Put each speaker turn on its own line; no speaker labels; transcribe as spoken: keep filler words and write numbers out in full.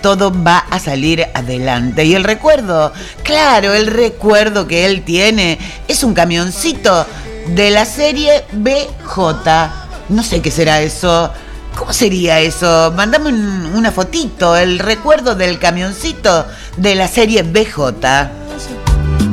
todo va a salir adelante. Y el recuerdo, claro, el recuerdo que él tiene es un camioncito de la serie B J. No sé qué será eso. ¿Cómo sería eso? Mándame un, una fotito, el recuerdo del camioncito de la serie B J.